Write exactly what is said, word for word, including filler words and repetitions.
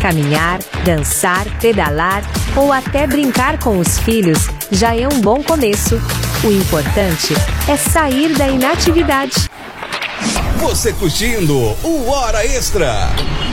Caminhar, dançar, pedalar ou até brincar com os filhos já é um bom começo. O importante é sair da inatividade. Você curtindo o Hora Extra.